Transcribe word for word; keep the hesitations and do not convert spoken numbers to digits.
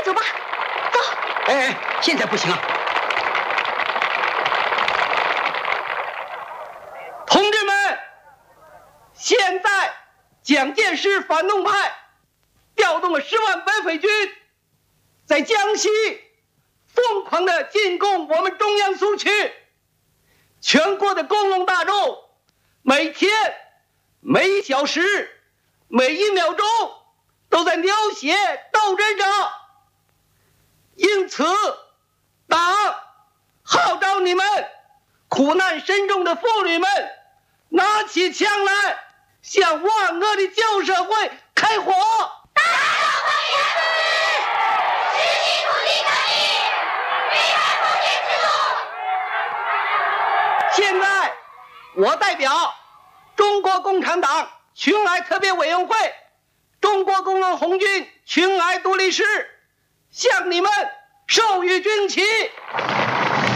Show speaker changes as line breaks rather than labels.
走吧，走。
哎哎，现在不行啊！
同志们，现在蒋介石反动派调动了十万白匪军，在江西疯狂地进攻我们中央苏区。全国的工农大众每天、每一小时、每一秒钟都在流血斗争着。因此，党号召你们苦难深重的妇女们拿起枪来，向万恶的旧社会开火！
大家欢迎革命，实行土地革命，危害封建制度。
现在，我代表中国共产党群哀特别委员会、中国工农红军群哀独立师，向你们授予军旗。